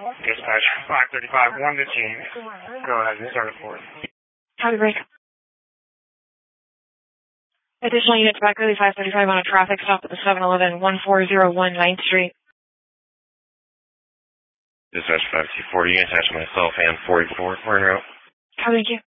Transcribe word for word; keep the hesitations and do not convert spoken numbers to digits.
Dispatch five thirty-five, one fifteen. Go ahead and start a report. Copy break. Additional units back early five thirty-five on a traffic stop at the seven eleven, one four zero one ninth Street. Dispatch five two four, you can attach myself and forty-four. We're in route. Copy, thank you.